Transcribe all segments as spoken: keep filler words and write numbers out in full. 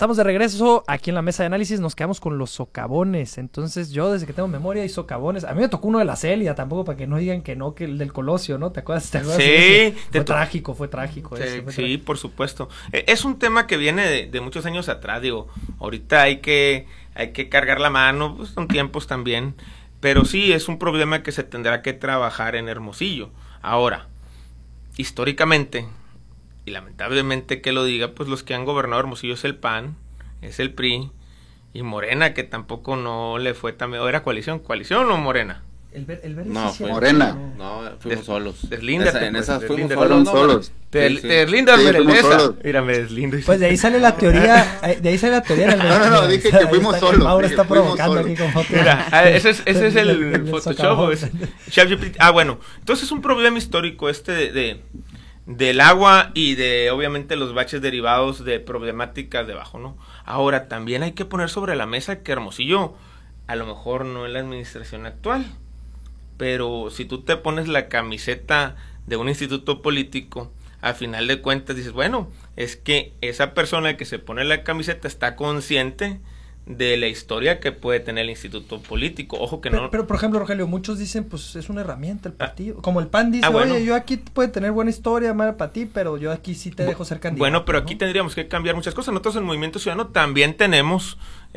Estamos de regreso aquí en la mesa de análisis, nos quedamos con los socavones. Entonces yo desde que tengo memoria hay socavones. A mí me tocó uno de la Celia, tampoco para que no digan que no, que el del Colosio, ¿no? ¿Te acuerdas? ¿Te acuerdas? Sí. Fue to- trágico, fue trágico. Sí, ese, fue sí, trágico. por supuesto. Es un tema que viene de, de muchos años atrás, digo, ahorita hay que, hay que cargar la mano, pues son tiempos también, pero sí es un problema que se tendrá que trabajar en Hermosillo. Ahora, históricamente, y lamentablemente que lo diga, pues los que han gobernado Hermosillo es el P A N, es el P R I y Morena, que tampoco no le fue tan... ¿O era coalición? ¿Coalición o Morena? El, ver, el verde no, sí fue cierto, Morena. No, No, fuimos Des, solos. Deslíndate. Esa, en pues, esas fuimos deslíndate. solos. solos. Te, Sí, sí. te deslindas, Sí, fuimos Mereleza. solos. Mira, me deslindo. Pues de ahí sale la teoría, de ahí sale la teoría. En el, No, no, no, dije que ahí fuimos está, solos, Mauro dije, está fuimos provocando solos. aquí con fotos. Mira, ah, ese es, ese es el, Del- del Photoshop. socavón. Es, ChatGPT. Ah, bueno. Entonces es un problema histórico este de, de del agua y de obviamente los baches derivados de problemáticas debajo, ¿no? Ahora también hay que poner sobre la mesa que Hermosillo a lo mejor no es la administración actual, pero si tú te pones la camiseta de un instituto político, a final de cuentas dices, bueno, es que esa persona que se pone la camiseta está consciente de la historia que puede tener el instituto político. Ojo que pero, no... pero por ejemplo, Rogelio, muchos dicen, pues es una herramienta el partido. Como el P A N dice, Ah, bueno. oye, yo aquí puede tener buena historia, mala para ti, pero yo aquí sí te dejo ser candidato. Bueno, pero ¿no? aquí tendríamos que cambiar muchas cosas. Nosotros en Movimiento Ciudadano también tenemos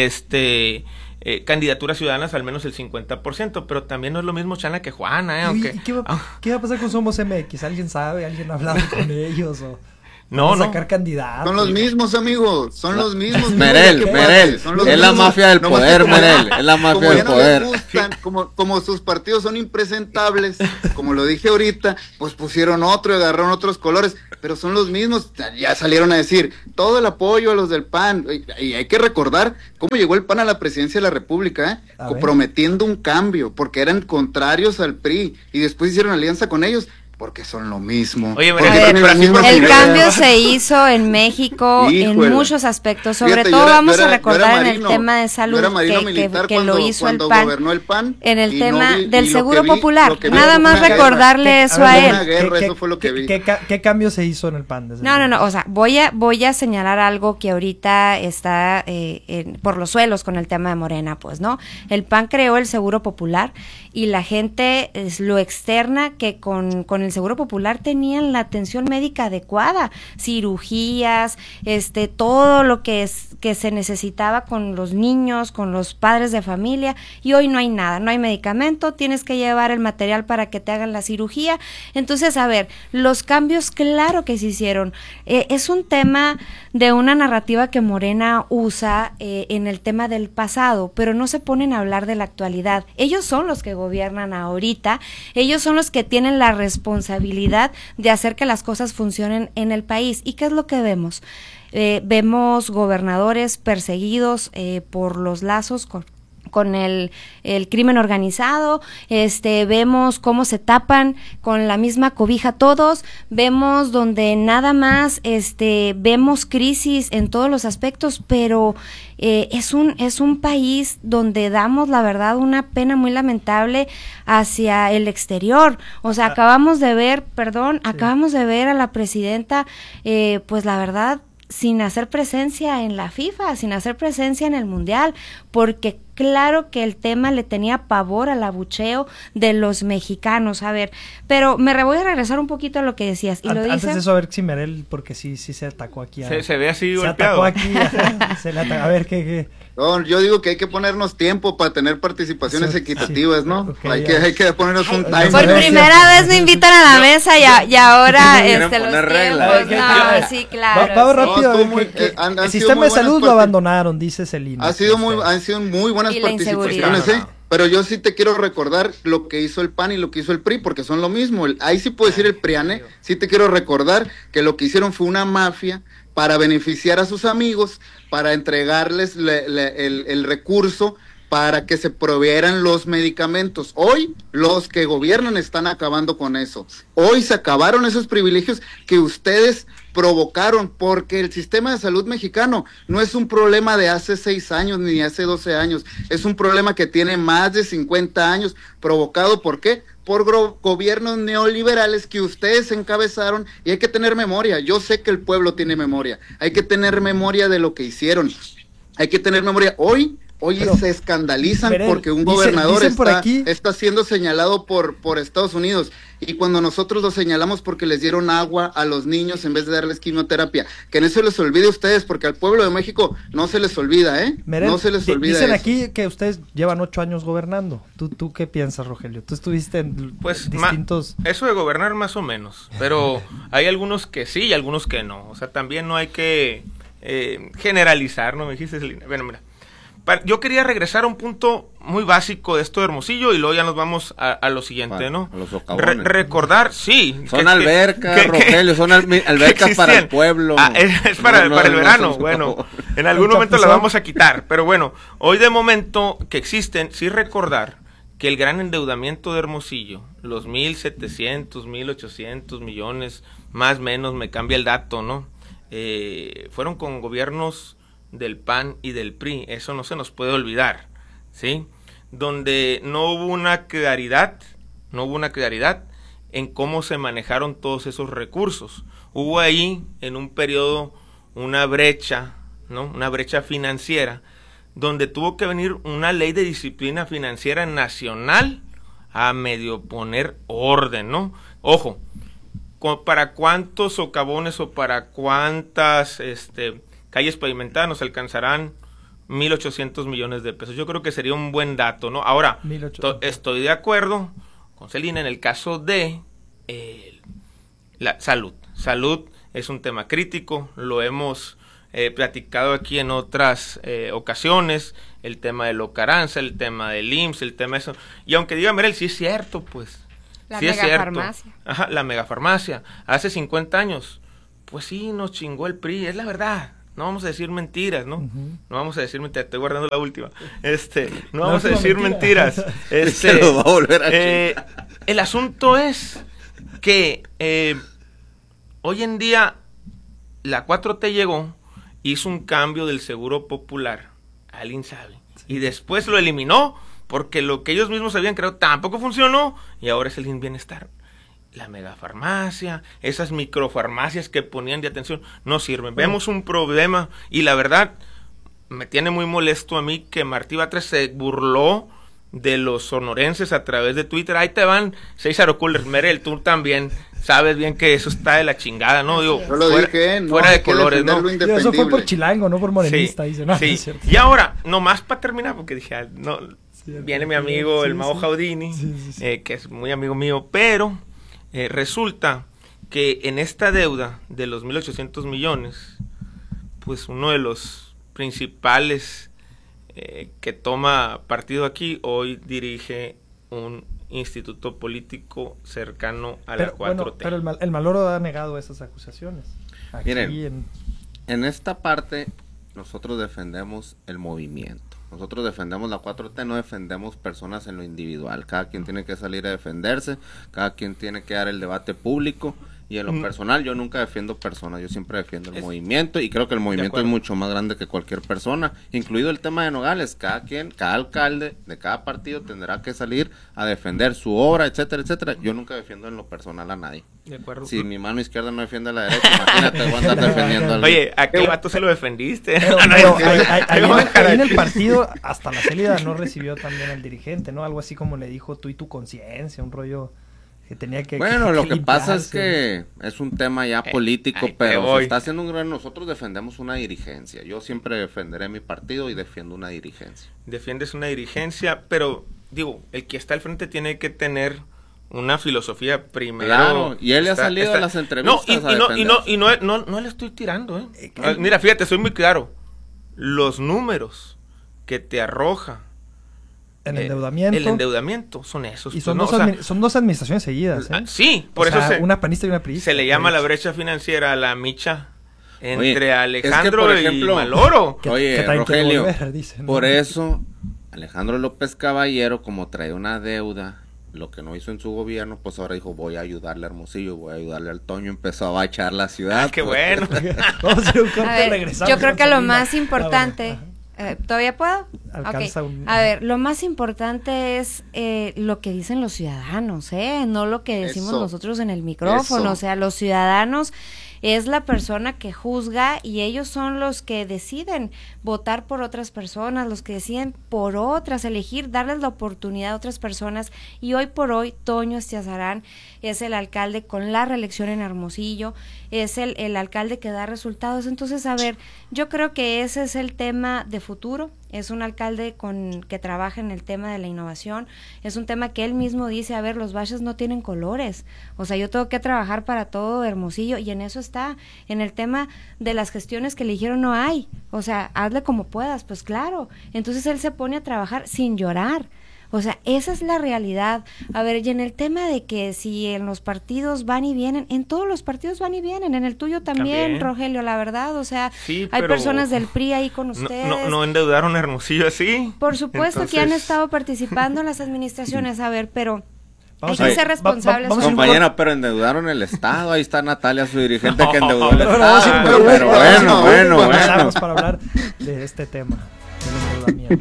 este eh, candidaturas ciudadanas, al menos el cincuenta por ciento, pero también no es lo mismo Chana que Juana, ¿eh? ¿Y, Aunque, y qué, va, ah, qué va a pasar con Somos M X? ¿Alguien sabe? ¿Alguien ha hablado con ellos? O no, van a no. sacar candidatos. Son los mismos, amigos, son los mismos. Merel, ¿Qué Merel, pasa? Son los es la mismos. mafia del Nomás poder, que como- Merel, es la mafia como del ya no poder. les gustan, como, como sus partidos son impresentables, como lo dije ahorita, pues pusieron otro y agarraron otros colores, pero son los mismos. Ya salieron a decir todo el apoyo a los del P A N, y, y hay que recordar cómo llegó el P A N a la presidencia de la República, ¿eh? A ver. prometiendo un cambio, porque eran contrarios al P R I, y después hicieron alianza con ellos, porque son lo mismo. Oye, Porque a ver, tienen las pero mismas El ideas. cambio se hizo en México Híjole. en muchos aspectos, sobre Fíjate, todo yo era- vamos yo era- a recordar yo era en el marino, tema de yo salud era marino que, que, militar que cuando- lo hizo el cuando P A N gobernó el P A N, en el y tema no vi- y del lo Seguro que vi- Popular. lo que vi Nada fue más una guerra. recordarle ¿Qué- eso a a ver, él. una guerra, ¿qué- eso fue lo que qué- vi. ¿Qué, qué, qué cambio se hizo en el P A N? Desde No, no, entonces? no, o sea, voy a voy a señalar algo que ahorita está eh, en- por los suelos con el tema de Morena, pues, ¿no? El P A N creó el Seguro Popular y la gente es lo externa que con, con el Seguro Popular tenían la atención médica adecuada, cirugías, este, todo lo que es que se necesitaba con los niños, con los padres de familia, y hoy no hay nada, no hay medicamento, tienes que llevar el material para que te hagan la cirugía. Entonces, a ver, los cambios claro que se hicieron. Eh, es un tema de una narrativa que Morena usa eh, en el tema del pasado, pero no se ponen a hablar de la actualidad. Ellos son los que gobiernan ahorita, ellos son los que tienen la responsabilidad de hacer que las cosas funcionen en el país. ¿Y qué es lo que vemos? Eh, vemos gobernadores perseguidos eh, por los lazos con con el, el crimen organizado, este, vemos cómo se tapan con la misma cobija todos, vemos donde nada más, este, vemos crisis en todos los aspectos, pero eh, es un, es un país donde damos, la verdad, una pena muy lamentable hacia el exterior. O sea, acabamos de ver, perdón, sí. acabamos de ver a la presidenta, eh, pues la verdad, sin hacer presencia en la FIFA, sin hacer presencia en el Mundial, porque claro que el tema le tenía pavor al abucheo de los mexicanos. A ver, pero me voy a regresar un poquito a lo que decías. Y An- lo antes dice... de eso, a ver si Merel, porque sí, sí se atacó aquí. A, Se, se ve así se golpeado. atacó aquí, ajá, se le atacó. A ver, ¿qué, qué? No, yo digo que hay que ponernos tiempo para tener participaciones Sí, equitativas, sí. ¿no? Okay, hay, ya. que, hay que ponernos un Ay, time. Por no, primera vez me invitan a la mesa y, a- y ahora Quieren este, los poner tiempos. reglas. No, sí, Va- claro. Vamos sí. rápido. No, a ver, estuvo muy- ¿qué- qué- eh, han- han el sido sistema muy de salud buenas lo parti- abandonaron, dice Celina. Ha sido muy, han sido muy buenas Y la participaciones, inseguridad. ¿eh? Pero yo sí te quiero recordar lo que hizo el P A N y lo que hizo el P R I, porque son lo mismo. El- ahí sí puedo decir el PRIANE, sí te quiero recordar que lo que hicieron fue una mafia para beneficiar a sus amigos, para entregarles le- le- el, el recurso para que se proveeran los medicamentos. Hoy los que gobiernan están acabando con eso. Hoy se acabaron esos privilegios que ustedes provocaron, porque el sistema de salud mexicano no es un problema de hace seis años ni hace doce años, es un problema que tiene más de cincuenta años, provocado ¿por qué? Por gro- gobiernos neoliberales que ustedes encabezaron, y hay que tener memoria. Yo sé que el pueblo tiene memoria, hay que tener memoria de lo que hicieron, hay que tener memoria. Hoy Hoy Pero, se escandalizan Berel, porque un dicen- gobernador dicen por está, aquí- está siendo señalado por, por Estados Unidos, y cuando nosotros lo señalamos porque les dieron agua a los niños en vez de darles quimioterapia, que no se les olvide a ustedes, porque al pueblo de México no se les olvida, ¿eh? Merel, no se les di- olvida Dicen eso. aquí que ustedes llevan ocho años gobernando. ¿Tú, tú qué piensas, Rogelio? Tú estuviste en Pues ma- distintos... eso de gobernar más o menos, pero hay algunos que sí y algunos que no. O sea, también no hay que eh, generalizar, ¿no? Me dijiste, Selina. Bueno, mira. Pa- Yo quería regresar a un punto muy básico de esto de Hermosillo y luego ya nos vamos a, a lo siguiente, Bueno, ¿no? a los socavones. Re- recordar, sí. Son que- que- albercas, que- que- Rogelio, son al- que albercas para el existían. pueblo. Ah, es, es para, No, no, para el no verano, son bueno. socavones. En algún El momento la chapuzón. vamos a quitar, pero bueno, hoy de momento que existen, sí recordar que el gran endeudamiento de Hermosillo, los mil setecientos, mil ochocientos millones, más o menos, me cambia el dato, ¿no? Eh, fueron con gobiernos del P A N y del P R I, eso no se nos puede olvidar, ¿sí? Donde no hubo una claridad, no hubo una claridad en cómo se manejaron todos esos recursos. Hubo ahí, en un periodo, una brecha, ¿no? Una brecha financiera, donde tuvo que venir una ley de disciplina financiera nacional a medio poner orden, ¿no? Ojo, ¿para cuántos socavones o para cuántas este, calles pavimentadas nos alcanzarán mil ochocientos millones de pesos? Yo creo que sería un buen dato, ¿no? Ahora, mil ochocientos. to- estoy de acuerdo con Selina en el caso de eh, la salud. Salud es un tema crítico, lo hemos eh, platicado aquí en otras eh, ocasiones, el tema de Locaranza, el tema del I M S S, el tema de eso. Y aunque diga, Merel, sí es cierto, pues. La sí es cierto. megafarmacia. Ajá, la megafarmacia. Hace cincuenta años, pues sí, nos chingó el P R I, es la verdad. No vamos a decir mentiras, ¿no? Ujú. No vamos a decir mentiras, estoy guardando la última. Este, no La vamos a última decir mentira. mentiras. Se Este, lo va a volver a eh, chingar. el asunto es que eh, hoy en día la cuatro T llegó, hizo un cambio del seguro popular al INSABI y después lo eliminó porque lo que ellos mismos habían creado tampoco funcionó y ahora es el Bienestar. La megafarmacia, esas microfarmacias que ponían de atención, no sirven. Vemos un problema y la verdad me tiene muy molesto a mí que Martí Batres se burló de los sonorenses a través de Twitter. Ahí te van seis aerocoolers. Merel, tú también sabes bien que eso está de la chingada, ¿no? Digo, Yo lo fuera, dije, no fuera hay de que colores, defender ¿no? lo Y eso fue por indefendible. chilango, no por morenista. Sí, dice, no, sí. no es cierto. Y ahora, nomás para terminar, porque dije, ah, no, Sí, viene mi amigo sí, el Mao sí. Jaudini, Sí, sí, sí. eh, que es muy amigo mío, pero eh, resulta que en esta deuda de los mil ochocientos millones, pues uno de los principales eh, que toma partido aquí, hoy dirige un instituto político cercano a la Pero, cuatro T. bueno, pero el, mal, el Maloro ha negado esas acusaciones. Aquí Miren. en- En esta parte, nosotros defendemos el movimiento. Nosotros defendemos la cuatro T, no defendemos personas en lo individual. Cada quien tiene que salir a defenderse, cada quien tiene que dar el debate público. Y en lo Mm. personal, yo nunca defiendo personas, yo siempre defiendo el Es- movimiento. Y creo que el movimiento es acuerdo. mucho más grande que cualquier persona, incluido el tema de Nogales. Cada quien, cada alcalde de cada partido tendrá que salir a defender su obra, etcétera, etcétera. Yo nunca defiendo en lo personal a nadie. De acuerdo. Si mi mano izquierda no defiende a la derecha, imagínate, voy a andar defendiendo al... Oye, ¿a qué vato se lo defendiste? Pero, No, no, pero es que- ahí, ahí- ahí vamos a en, dejar ahí en aquí. el partido, hasta la Célida no recibió también al dirigente, ¿no? Algo así como le dijo tú y tu conciencia, un rollo que tenía que. Bueno, lo que pasa es limpiarse. que es un tema ya Eh, político, ahí te pero se voy. está haciendo un gran... Nosotros defendemos una dirigencia. Yo siempre defenderé mi partido y defiendo una dirigencia. Defiendes una dirigencia, pero digo, el que está al frente tiene que tener una filosofía primero. Claro, y él le ha salido a las entrevistas No, y, a y no, y no, defenderse. y no, no, no le estoy tirando, ¿eh? Eh, Ah, Mira, fíjate, soy muy claro. Los números que te arroja El eh, endeudamiento. el endeudamiento son esos. Y pues, son, ¿no? dos O sea, admi- son dos administraciones seguidas, ¿eh? ah, sí, por O eso sea, se, una panista y una priista. se le llama de la hecho. brecha financiera, la micha entre Oye, Alejandro es que, por ejemplo, y Maloro. Que- Oye, que traen que Rogelio, devolver, dicen, ¿no? por eso Alejandro López Caballero, como trae una deuda lo que no hizo en su gobierno, pues ahora dijo, voy a ayudarle a Hermosillo, voy a ayudarle al Toño, empezó a bachar la ciudad. Ah, qué bueno. Vamos a hacer un corte A ver, y regresamos yo creo con que lo Sabina. más importante, eh, ¿todavía puedo? Alcanza Ok. un- A ver, lo más importante es eh, lo que dicen los ciudadanos, ¿eh? No lo que decimos Eso. nosotros en el micrófono. Eso. O sea, los ciudadanos es la persona que juzga y ellos son los que deciden votar por otras personas, los que deciden por otras, elegir, darles la oportunidad a otras personas. Y hoy por hoy, Toño Estiazarán es el alcalde con la reelección en Hermosillo, es el, el alcalde que da resultados. Entonces, a ver, yo creo que ese es el tema de futuro. Es un alcalde con que trabaja en el tema de la innovación, es un tema que él mismo dice, a ver, los baches no tienen colores, o sea, yo tengo que trabajar para todo Hermosillo, y en eso está. En el tema de las gestiones que le dijeron no hay, o sea, hazle como puedas, pues claro. Entonces él se pone a trabajar sin llorar. O sea, esa es la realidad. A ver, y en el tema de que si en los partidos van y vienen, en todos los partidos van y vienen, en el tuyo también, También. Rogelio, la verdad, o sea, Sí, hay pero personas del P R I ahí con No, ustedes. no, no endeudaron Hermosillo así. Por supuesto que han Entonces, estado participando en las administraciones, a ver, pero Vamos hay a- que ser va- va- responsables. vamos a ir un Compañera, pero endeudaron el Estado, ahí está Natalia, su dirigente, que endeudó el No, no, Estado. vamos a ir un pero, corte, pero vamos a ir un bueno, corte, bueno, bueno. regresamos para hablar de este tema, del endeudamiento.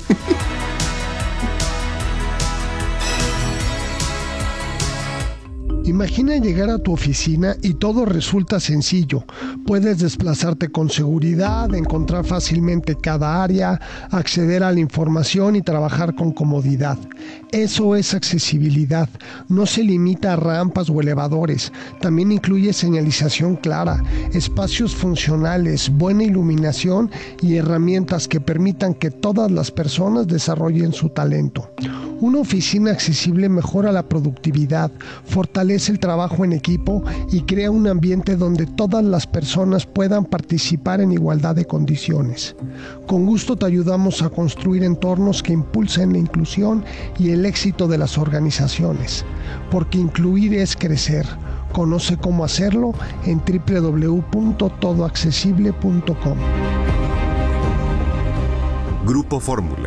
Imagina llegar a tu oficina y todo resulta sencillo. Puedes desplazarte con seguridad, encontrar fácilmente cada área, acceder a la información y trabajar con comodidad. Eso es accesibilidad. No se limita a rampas o elevadores. También incluye señalización clara, espacios funcionales, buena iluminación y herramientas que permitan que todas las personas desarrollen su talento. Una oficina accesible mejora la productividad, fortalece el trabajo en equipo y crea un ambiente donde todas las personas puedan participar en igualdad de condiciones. Con gusto te ayudamos a construir entornos que impulsen la inclusión y el éxito de las organizaciones, porque incluir es crecer. Conoce cómo hacerlo en doble u doble u doble u punto todo accesible punto com. Grupo Fórmula.